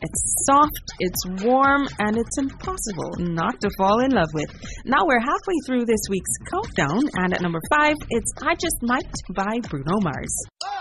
It's soft, it's warm, and it's impossible not to fall in love with. Now we're halfway through this week's countdown, and at number 5, it's I Just Might by Bruno Mars.